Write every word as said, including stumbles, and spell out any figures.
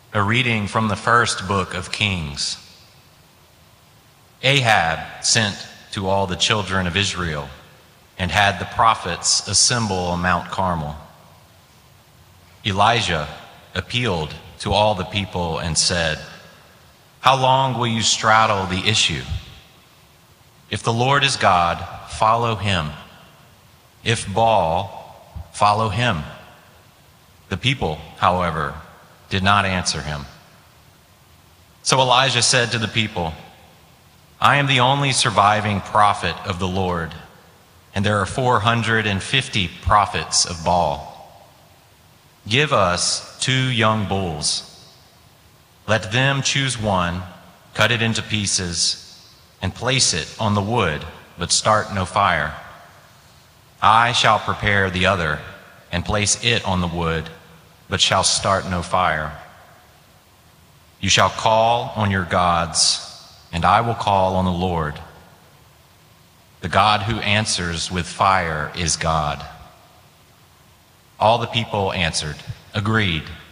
A reading from the first book of Kings. Ahab sent to all the children of Israel and had the prophets assemble on Mount Carmel. Elijah appealed to all the people and said, "How long will you straddle the issue? If the Lord is God, follow him. If Baal, follow him." The people, however, did not answer him. So Elijah said to the people, "I am the only surviving prophet of the Lord, and there are four hundred fifty prophets of Baal. Give us two young bulls. Let them choose one, cut it into pieces, and place it on the wood, but start no fire. I shall prepare the other and place it on the wood, but shall start no fire. You shall call on your gods, and I will call on the Lord. The God who answers with fire is God." All the people answered, "Agreed."